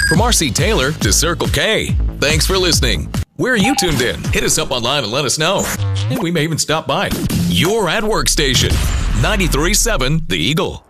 From R.C. Taylor to Circle K, thanks for listening. Where are you tuned in? Hit us up online and let us know. And we may even stop by. Your at work station, 93.7 The Eagle.